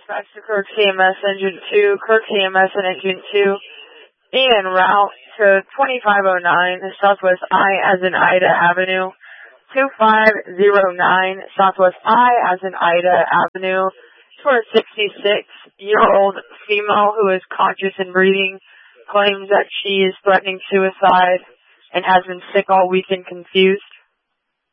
dispatch to Kirk CMS Engine 2, Kirk CMS and Engine 2, en route to 2509 Southwest I as in Ida Avenue, 2509 Southwest I as in Ida Avenue, for a 66-year-old female who is conscious and breathing, claims that she is threatening suicide and has been sick all week and confused.